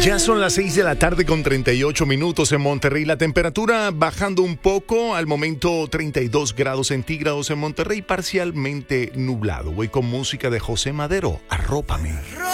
Ya son las 6 de la tarde con 38 minutos en Monterrey. La temperatura bajando un poco, al momento 32 grados centígrados en Monterrey, parcialmente nublado. Voy con música de José Madero, Arrópame.